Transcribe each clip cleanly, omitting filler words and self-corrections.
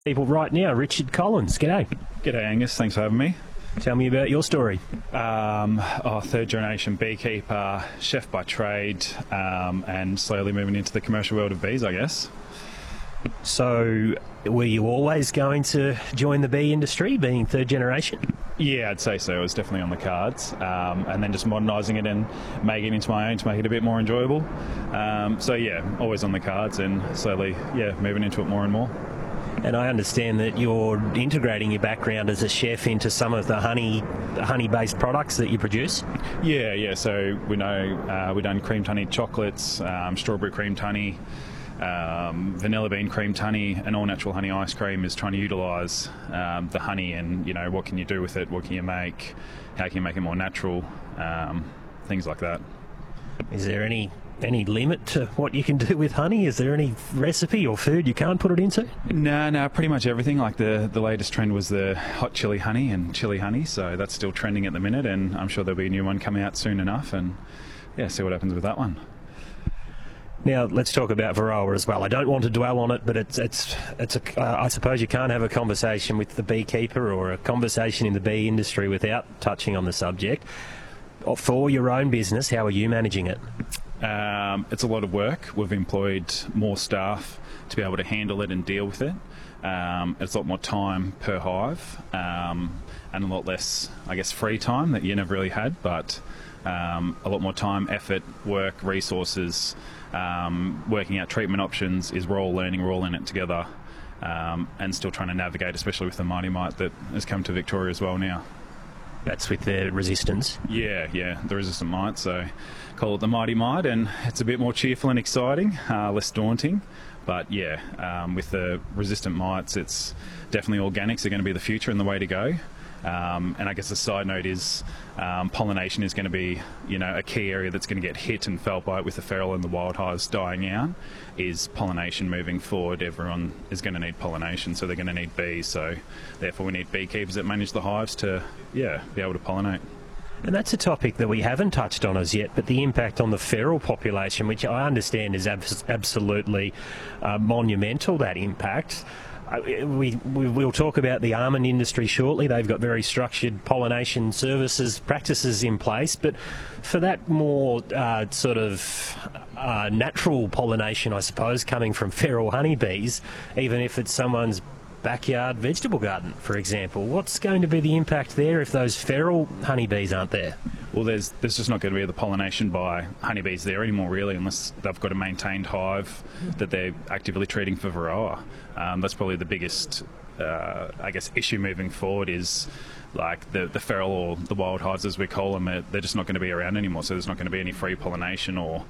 People right now, Richard Collins. G'day. G'day Angus, thanks for having me. Tell me about your story. Third generation beekeeper, chef by trade, and slowly moving into the commercial world of bees, I guess. So, were you always going to join the bee industry, being third generation? Yeah, I'd say so. It was definitely on the cards. And then just modernising it and making it into my own to make it a bit more enjoyable. Always on the cards and slowly, moving into it more and more. And I understand that you're integrating your background as a chef into some of the honey-based products that you produce. Yeah. So we've done creamed honey chocolates, strawberry creamed honey, vanilla bean creamed honey, and all natural honey ice cream is trying to utilise the honey and what can you do with it, what can you make, how can you make it more natural, things like that. Is there any limit to what you can do with honey? Is there any recipe or food you can't put it into? No, pretty much everything. Like the latest trend was the hot chili honey and chili honey, so that's still trending at the minute, and I'm sure there'll be a new one coming out soon enough, and see what happens with that one. Now, let's talk about Varroa as well. I don't want to dwell on it, but I suppose you can't have a conversation with the beekeeper or a conversation in the bee industry without touching on the subject. For your own business, how are you managing it? It's a lot of work. We've employed more staff to be able to handle it and deal with it. It's a lot more time per hive and a lot less, free time that you never really had, but a lot more time, effort, work, resources, working out treatment options is we're all learning, we're all in it together, and still trying to navigate, especially with the Mighty Mite that has come to Victoria as well now. That's with the resistance? Yeah, the resistant mite, so call it the Mighty Mite, and it's a bit more cheerful and exciting, less daunting. But with the resistant mites, it's definitely organics are going to be the future and the way to go. And I guess the side note is pollination is going to be, a key area that's going to get hit and felt by it with the feral and the wild hives dying out, is pollination moving forward. Everyone is going to need pollination, so they're going to need bees. So therefore we need beekeepers that manage the hives to, be able to pollinate. And that's a topic that we haven't touched on as yet, but the impact on the feral population, which I understand is absolutely monumental, that impact. We'll talk about the almond industry shortly. They've got very structured pollination services, practices in place. But for that more natural pollination, I suppose, coming from feral honeybees, even if it's someone's backyard vegetable garden, for example, what's going to be the impact there if those feral honeybees aren't there? Well, there's just not going to be the pollination by honeybees there anymore, really, unless they've got a maintained hive that they're actively treating for Varroa. That's probably the biggest, issue moving forward is like the feral or the wild hives, as we call them, they're just not going to be around anymore. So there's not going to be any free pollination or,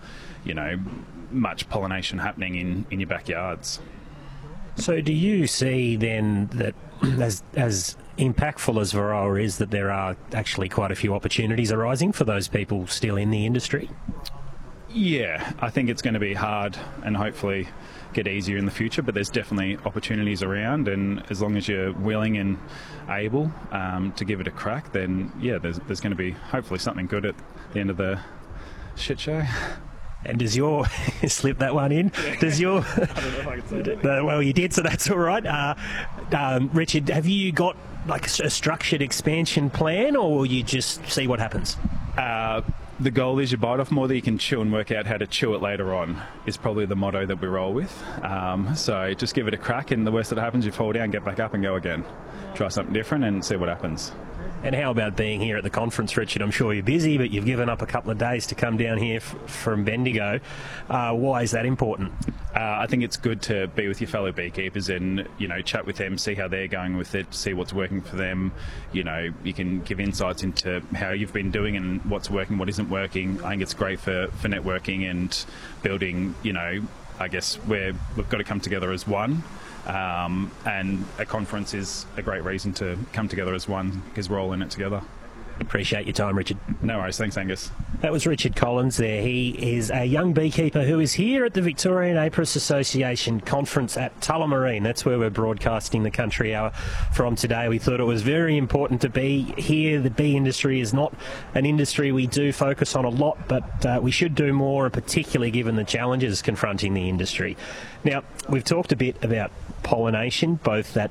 much pollination happening in your backyards. So do you see then that as impactful as Varroa is, that there are actually quite a few opportunities arising for those people still in the industry? Yeah, I think it's going to be hard and hopefully get easier in the future, but there's definitely opportunities around, and as long as you're willing and able to give it a crack, then there's going to be hopefully something good at the end of the shit show. And does your slip that one in? Yeah. Does your I don't know if I can say that. Well, you did, so that's all right. Richard, have you got like a structured expansion plan, or will you just see what happens? The goal is you bite off more than you can chew and work out how to chew it later on, is probably the motto that we roll with. So just give it a crack, and the worst that happens, you fall down, get back up and go again. Try something different and see what happens. And how about being here at the conference, Richard? I'm sure you're busy, but you've given up a couple of days to come down here from Bendigo. Why is that important? I think it's good to be with your fellow beekeepers and, chat with them, see how they're going with it, see what's working for them. You can give insights into how you've been doing and what's working, what isn't working. I think it's great for networking and building, where we've got to come together as one. And a conference is a great reason to come together as one, because we're all in it together. Appreciate your time, Richard. No worries. Thanks, Angus. That was Richard Collins there. He is a young beekeeper who is here at the Victorian Apiarist Association conference at Tullamarine. That's where we're broadcasting the Country Hour from today. We thought it was very important to be here. The bee industry is not an industry we do focus on a lot, but we should do more, and particularly given the challenges confronting the industry. Now, we've talked a bit about pollination, both that